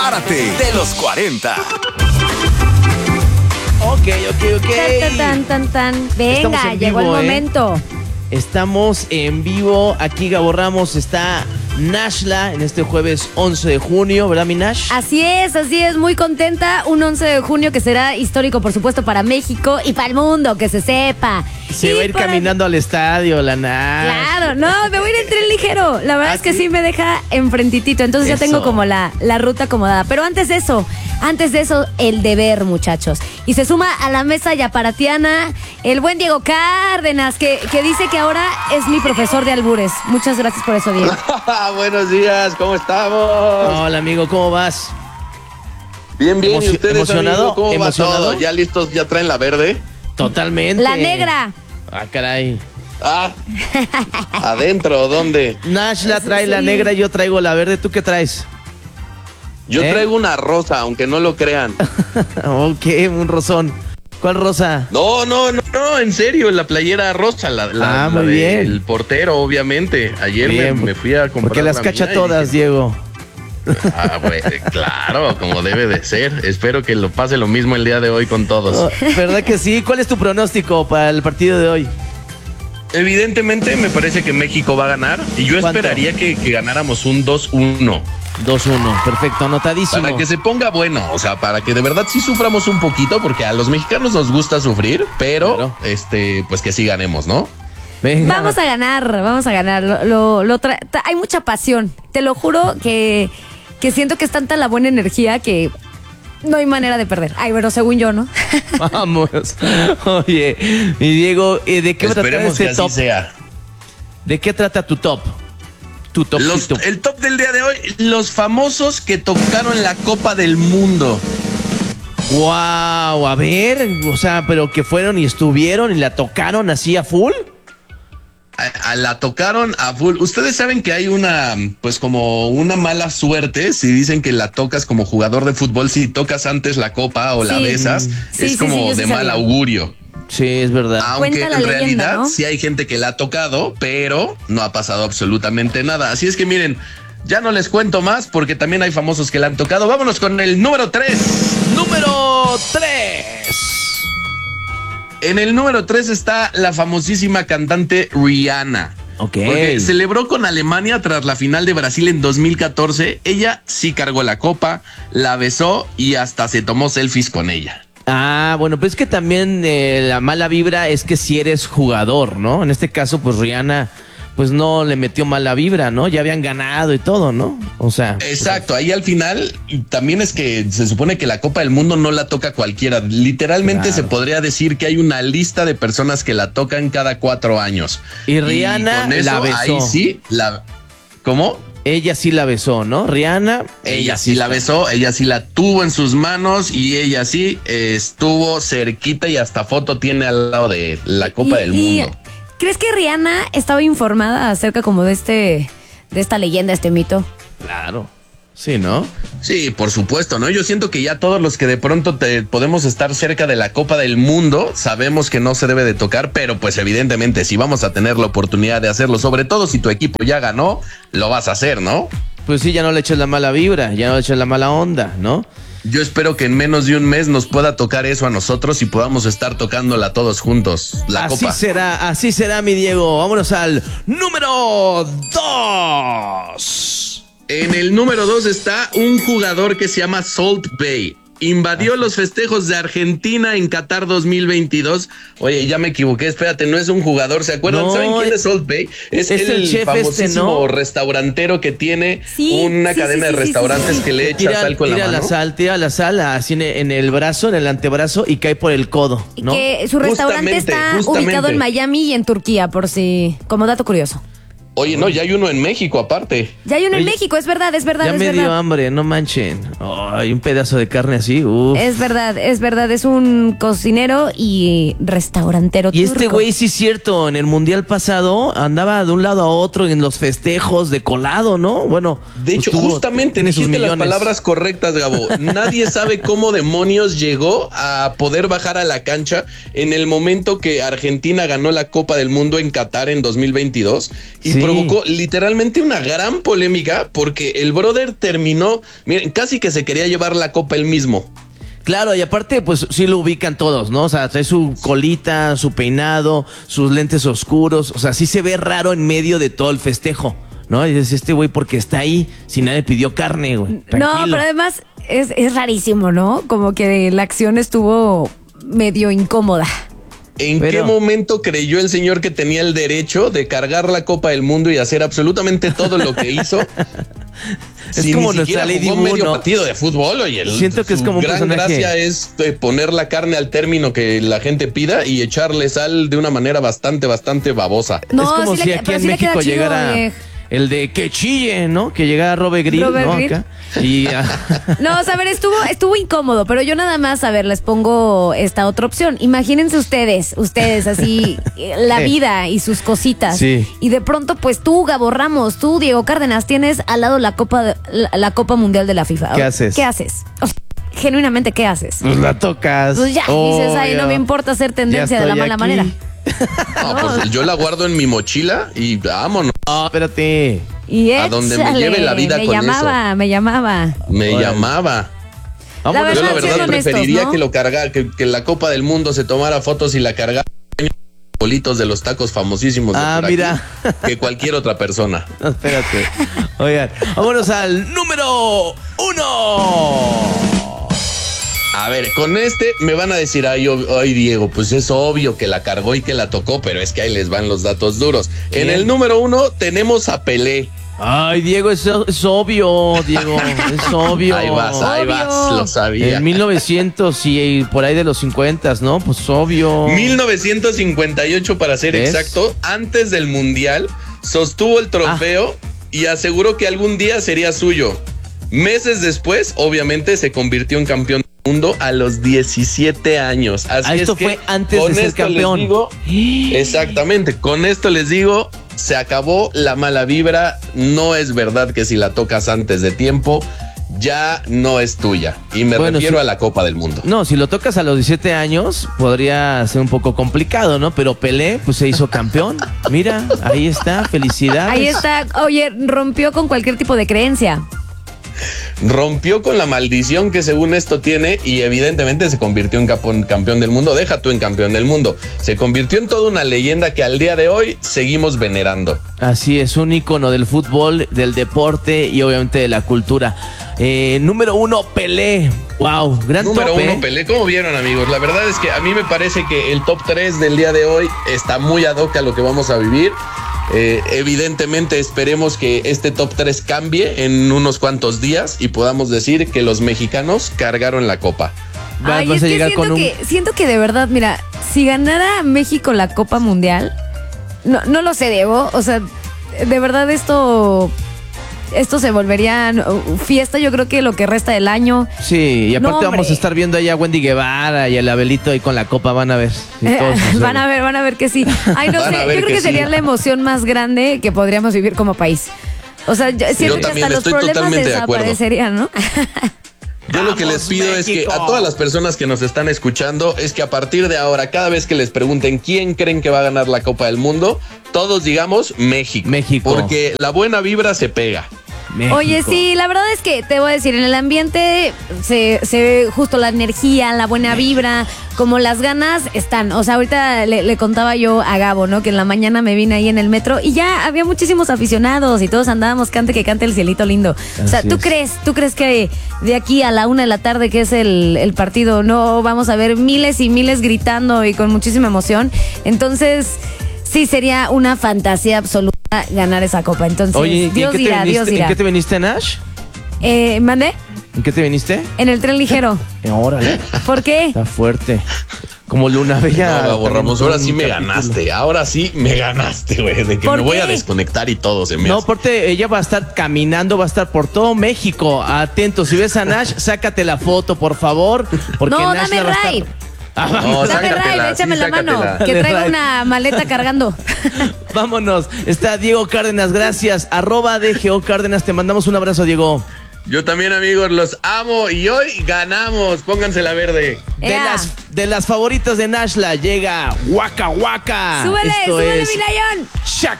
Prepárate de los 40. Ok. Venga, llegó el momento. Estamos en vivo. Aquí Gabo Ramos, está Nashla en este jueves 11 de junio, ¿verdad, mi Nash? Así es, muy contenta. Un 11 de junio que será histórico, por supuesto, para México y para el mundo, que se sepa. Se va a ir caminando al estadio, la Nash. Claro, no, me voy a ir en tren ligero. La verdad es que sí me deja enfrentitito. Entonces ya tengo como la ruta acomodada. Pero antes de eso, el deber, muchachos. Y se suma a la mesa yaparatiana el buen Diego Cárdenas, que dice que ahora es mi profesor de albures. Muchas gracias por eso, Diego. Buenos días, ¿cómo estamos? Hola, amigo, ¿cómo vas? Bien, ¿y ustedes, ¿emocionado? amigo, cómo ¿Emocionado? va todo? ¿Ya listos? ¿Ya traen la verde? Totalmente. La negra. Ah, caray. ¿Adentro? ¿Dónde? Nash la trae la negra, yo traigo la verde. ¿Tú qué traes? Yo traigo una rosa, aunque no lo crean. Ok, un rosón. ¿Cuál rosa? No, en serio, la playera rosa, muy bien. El portero, obviamente. Ayer me fui a comprar. Porque las cacha todas, Diego. Bueno, claro, como debe de ser. Espero que lo pase lo mismo el día de hoy con todos. ¿Verdad que sí? ¿Cuál es tu pronóstico para el partido de hoy? Evidentemente me parece que México va a ganar y yo esperaría que ganáramos un 2-1. 2-1, perfecto, anotadísimo. Para que se ponga bueno, o sea, para que de verdad sí suframos un poquito, porque a los mexicanos nos gusta sufrir, pero pues que sí ganemos, ¿no? Venga. Vamos a ganar. Hay mucha pasión. Te lo juro que siento que es tanta la buena energía que no hay manera de perder. Ay, pero según yo, ¿no? Vamos. Oye, mi Diego, ¿de qué trata Esperemos que así top? sea. ¿De qué trata tu top? El top del día de hoy, los famosos que tocaron la Copa del Mundo. Wow, a ver, o sea, pero que fueron y estuvieron y la tocaron así a full. La tocaron a full. Ustedes saben que hay pues como una mala suerte si dicen que la tocas como jugador de fútbol, si tocas antes la copa o la besas, es como de mal augurio. Sí, es verdad. Aunque en realidad leyenda, ¿no? sí hay gente que la ha tocado, pero no ha pasado absolutamente nada. Así es que miren, ya no les cuento más porque también hay famosos que la han tocado. Vámonos con el número 3. Número 3. En el número 3 está la famosísima cantante Rihanna. Ok. Porque celebró con Alemania tras la final de Brasil en 2014. Ella sí cargó la copa, la besó y hasta se tomó selfies con ella. Bueno, pues es que también la mala vibra es que si eres jugador, ¿no? En este caso, pues Rihanna, pues no le metió mala vibra, ¿no? Ya habían ganado y todo, ¿no? O sea. Exacto, ahí al final también es que se supone que la Copa del Mundo no la toca cualquiera. Literalmente se podría decir que hay una lista de personas que la tocan cada 4 años. Y Rihanna con eso, la besó. Ahí sí, ¿cómo? Ella sí la besó, ¿no? Rihanna. Ella sí la besó, ella sí la tuvo en sus manos y ella sí estuvo cerquita y hasta foto tiene al lado de la Copa del Mundo. ¿Crees que Rihanna estaba informada acerca como de esta leyenda, este mito? Claro. Sí, ¿no? Sí, por supuesto, ¿no? Yo siento que ya todos los que de pronto podemos estar cerca de la Copa del Mundo sabemos que no se debe de tocar, pero pues evidentemente si vamos a tener la oportunidad de hacerlo, sobre todo si tu equipo ya ganó, lo vas a hacer, ¿no? Pues sí, ya no le eches la mala vibra, ya no le eches la mala onda, ¿no? Yo espero que en menos de un mes nos pueda tocar eso a nosotros y podamos estar tocándola todos juntos, la copa. Así será, mi Diego. Vámonos al número 2. En el número 2 está un jugador que se llama Salt Bae. Invadió los festejos de Argentina en Qatar 2022. Oye, ya me equivoqué, espérate, no es un jugador, ¿se acuerdan? No, ¿Saben quién es Salt Bae? Es el chef famosísimo ¿no? restaurantero que tiene una cadena de restaurantes que le echa sal con la mano. Tira la sal así en el brazo, en el antebrazo y cae por el codo, ¿no? Y que su restaurante está ubicado en Miami y en Turquía, por si, como dato curioso. Oye, no, ya hay uno en México aparte. Ya hay uno en México, es verdad. Ya me dio hambre, no manchen. Hay un pedazo de carne así, Es verdad, es un cocinero y restaurantero turco. Y este güey, sí es cierto, en el mundial pasado andaba de un lado a otro en los festejos de colado, ¿no? Bueno. De hecho, justamente dijiste las palabras correctas, Gabo. Nadie sabe cómo demonios llegó a poder bajar a la cancha en el momento que Argentina ganó la Copa del Mundo en Qatar en 2022. Y sí, provocó literalmente una gran polémica porque el brother terminó, miren, casi que se quería llevar la copa él mismo. Claro, y aparte, pues sí lo ubican todos, ¿no? O sea, trae su colita, su peinado, sus lentes oscuros. O sea, sí se ve raro en medio de todo el festejo, ¿no? Y dices, este güey, porque está ahí si nadie pidió carne, güey. No, pero además es rarísimo, ¿no? Como que la acción estuvo medio incómoda. ¿En qué momento creyó el señor que tenía el derecho de cargar la Copa del Mundo y hacer absolutamente todo lo que hizo? Es como nuestra Lady Wu, medio ¿no? partido de fútbol, oye. Siento que es como un gran personaje. Gracia es poner la carne al término que la gente pida y echarle sal de una manera bastante babosa. No, es como sí si le- aquí pero en sí le México queda chido, llegara viejo. el de que chille, ¿no? Que llegara Robert Grill, ¿no? Grill. Acá. Y No, o sea, a ver, estuvo incómodo, pero yo nada más, a ver, les pongo esta otra opción. Imagínense ustedes así, la vida y sus cositas. Sí. Y de pronto, pues tú, Gabo Ramos, tú, Diego Cárdenas, tienes al lado la Copa Mundial de la FIFA. ¿Qué haces? ¿Qué haces? O sea, genuinamente, ¿qué haces? pues la tocas. Pues ya, dices, ay, no me importa hacer tendencia de la mala manera. No, pues yo la guardo en mi mochila y vámonos. No, espérate. Y A donde me échale, lleve la vida me con llamaba. Me Órale. llamaba. Vámonos. Yo la verdad, verdad siendo honestos, preferiría ¿no? que lo cargara, que la Copa del Mundo se tomara fotos y la cargara bolitos de los tacos famosísimos de por aquí, Mira. que cualquier otra persona. No, espérate. Oigan, vámonos al número 1. A ver, con este me van a decir, ay Diego, pues es obvio que la cargó y que la tocó, pero es que ahí les van los datos duros. En el número 1 tenemos a Pelé. Ay, Diego, es obvio, Diego, es obvio. Ahí vas, lo sabía. En 1900 y por ahí de los 50, ¿no? Pues obvio. 1958 para ser ¿Ves? exacto, antes del Mundial, sostuvo el trofeo y aseguró que algún día sería suyo. Meses después, obviamente, se convirtió en campeón del mundo a los 17 años. Así esto es que fue antes con de ser esto campeón. les digo, exactamente, con esto les digo, se acabó la mala vibra. No es verdad que si la tocas antes de tiempo, ya no es tuya. Y me refiero a la Copa del Mundo. No, si lo tocas a los 17 años, podría ser un poco complicado, ¿no? Pero Pelé, pues se hizo campeón. Mira, ahí está, felicidades. Ahí está, oye, rompió con cualquier tipo de creencia. Rompió con la maldición que según esto tiene y evidentemente se convirtió en campeón del mundo. Deja tú en campeón del mundo. Se convirtió en toda una leyenda que al día de hoy seguimos venerando. Así es, un ícono del fútbol, del deporte y obviamente de la cultura. Número 1, Pelé. Wow, gran Número top, 1, Pelé. ¿Cómo vieron, amigos? La verdad es que a mí me parece que el top 3 del día de hoy está muy ad hoc a lo que vamos a vivir. Evidentemente esperemos que este top 3 cambie en unos cuantos días y podamos decir que los mexicanos cargaron la copa. Ay, Vas es a que llegar con siento que de verdad, mira, si ganara México la Copa Mundial, no lo sé, Diego, o sea, de verdad esto se volvería fiesta, yo creo que lo que resta del año. Sí, y aparte No, vamos a estar viendo allá a Wendy Guevara y el Abelito ahí con la copa, van a ver. Y todos sus- Van a ver que sí. Ay, no Van sé, a yo ver creo que que sería sí. la emoción más grande que podríamos vivir como país. O sea, siento que también hasta los estoy problemas totalmente de acuerdo. desaparecerían, ¿no? Yo lo que les pido es que a todas las personas que nos están escuchando es que a partir de ahora, cada vez que les pregunten quién creen que va a ganar la Copa del Mundo, todos digamos México. México. Porque la buena vibra se pega. México. Oye, sí, la verdad es que te voy a decir, en el ambiente se ve justo la energía, la buena vibra, como las ganas están. O sea, ahorita le contaba yo a Gabo, ¿no? Que en la mañana me vine ahí en el metro y ya había muchísimos aficionados y todos andábamos cante que cante el cielito lindo. O sea, Así ¿tú es. crees que de aquí a la 1 de la tarde, que es el partido, no vamos a ver miles y miles gritando y con muchísima emoción? Entonces, sí, sería una fantasía absoluta ganar esa copa. Entonces, Oye, Dios dirá, Dios dirá. ¿En qué te viniste, Nash? ¿Mandé? ¿En qué te viniste? En el tren ligero. Órale, ¿Por qué? está fuerte. Como Luna Bella. No, Gabo Ramos, ahora sí me Capítulo. ganaste. Ahora sí me ganaste, güey. De que ¿Por me voy qué? a desconectar y todo se me No, hace. aparte, ella va a estar caminando, va a estar por todo México. Atento, si ves a Nash, sácate la foto, por favor. Porque No, Nash dame la va a estar- ride. No, Dame sácatela, ride, échame sí, la mano. sácatela. Que Dale, traigo ride. una maleta cargando. Vámonos. Está Diego Cárdenas, gracias. @DGO Cárdenas, te mandamos un abrazo, Diego. Yo también, amigos, los amo y hoy ganamos. Pónganse la verde. Ea. De las favoritas de Nashla llega Waka Waka. Súbele, Esto súbele, es mi Lion. Shaka